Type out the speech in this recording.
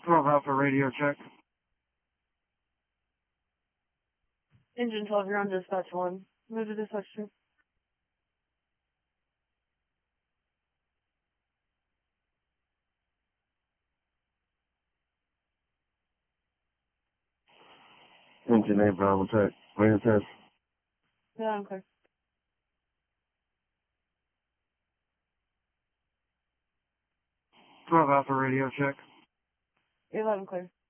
12 Alpha radio check. Engine 12, you're on dispatch 1. Move to dispatch 2. Engine 8 Bravo check. Land test. Yeah, I'm clear. 12 Alpha radio check. 11 clear.